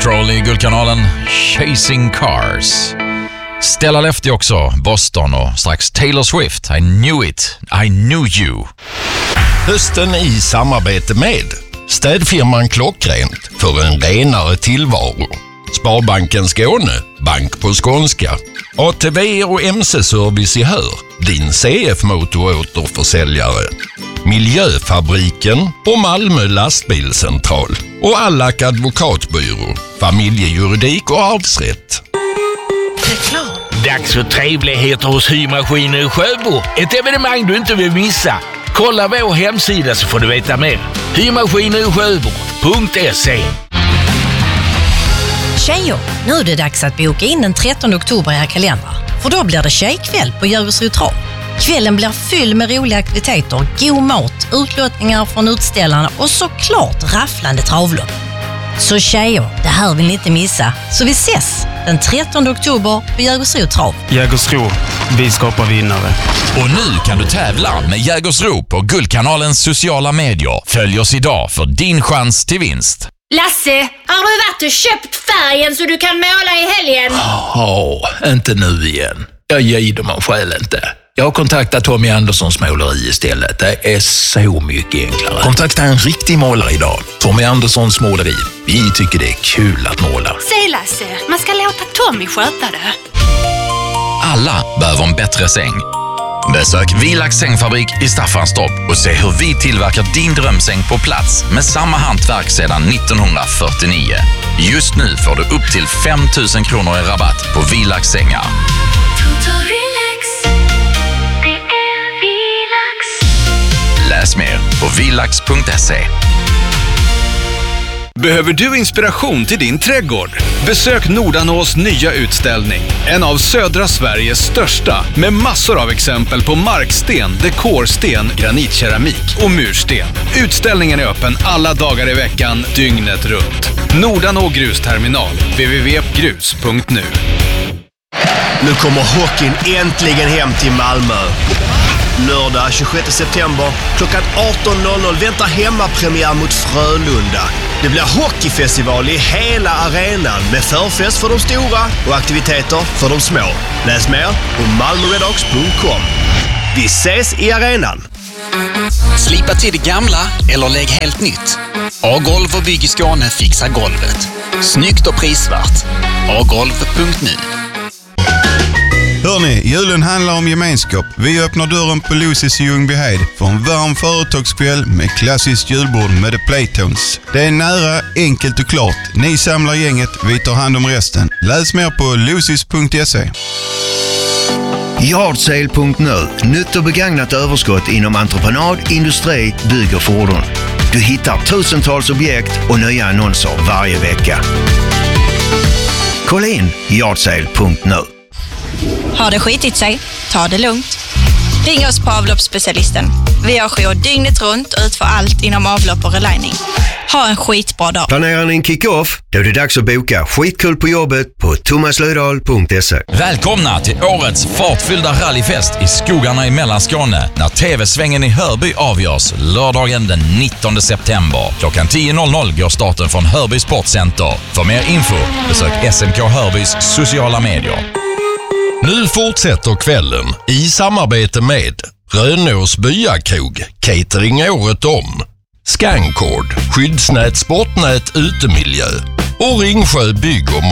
Patrol i Guldkanalen, Chasing Cars. Stella Lefty också, Boston och strax Taylor Swift, I knew it, I knew you. Hösten i samarbete med städfirman Klockrent för en renare tillvaro. Sparbanken Skåne, bank på skånska. ATV och MC-service i Hör, din CF-motoråterförsäljare. Miljöfabriken och Malmö lastbilscentral. Och Allak advokatbyrå, familjejuridik och arvsrätt. Reklam. Dags för trevligheter hos Hymaskiner i Sjöbo. Ett evenemang du inte vill missa. Kolla vår hemsida så får du veta mer. Hymaskiner.se. Tjejer, nu är det dags att boka in den 13 oktober i era kalendrar. För då blir det tjejkväll på Jägersro Trav. Kvällen blir fylld med roliga aktiviteter, god mat, utlottningar från utställarna och såklart rafflande travlopp. Så tjejer, det här vill ni inte missa. Så vi ses den 13 oktober på Jägersro Trav. Jägersro, vi skapar vinnare. Och nu kan du tävla med Jägersro på Guldkanalens sociala medier. Följ oss idag för din chans till vinst. Lasse, har du varit och köpt färgen så du kan måla i helgen? Ja, inte nu igen. Jag ger dem själv inte. Jag har kontaktat Tommy Anderssons måleri istället. Det är så mycket enklare. Kontakta en riktig målare idag. Tommy Anderssons måleri. Vi tycker det är kul att måla. Säg Lasse, man ska låta Tommy sköta det. Alla behöver en bättre säng. Besök Vilax sängfabrik i Staffanstorp och se hur vi tillverkar din drömsäng på plats med samma hantverk sedan 1949. Just nu får du upp till 5 000 kronor i rabatt på Vilax sängar. Läs mer på vilax.se. Behöver du inspiration till din trädgård? Besök Nordanås nya utställning. En av södra Sveriges största, med massor av exempel på marksten, dekorsten, granitkeramik och mursten. Utställningen är öppen alla dagar i veckan, dygnet runt. Nordanå grusterminal, www.grus.nu. Nu kommer hockeyn äntligen hem till Malmö. Lördag 26 september klockan 18.00 väntar hemmapremiär mot Frölunda. Det blir hockeyfestival i hela arenan med förfest för de stora och aktiviteter för de små. Läs mer på malmoredocks.com. Vi ses i arenan! Slipa till det gamla eller lägg helt nytt. A-golv och bygg i Skåne fixar golvet. Snyggt och prisvärt. agolv.nu. Hörrni, julen handlar om gemenskap. Vi öppnar dörren på Lucy's i Ljungbyhed för en varm företagskväll med klassiskt julbord med The Playtones. Det är nära, enkelt och klart. Ni samlar gänget, vi tar hand om resten. Läs mer på lucys.se. Yardsale.nu. Nytt och begagnat överskott inom entreprenad, industri, bygg och fordon. Du hittar tusentals objekt och nya annonser varje vecka. Kolla in Yardsale.nu. Har det skitit sig? Ta det lugnt. Ring oss på avloppsspecialisten. Vi har jour dygnet runt och utför allt inom avlopp och relining. Ha en skitbra dag. Planerar ni en kick-off? Då är det dags att boka skitkul på jobbet på thomaslödahl.se. Välkomna till årets fartfyllda rallyfest i skogarna i Mellanskåne när TV-svängen i Hörby avgörs lördagen den 19 september. Klockan 10.00 går starten från Hörby Sportcenter. För mer info besök SMK Hörbys sociala medier. Nu fortsätter kvällen i samarbete med Rönås byakrog, catering året om. Scancord, skyddsnät, sportnät, utemiljö och Ringsjö bygg och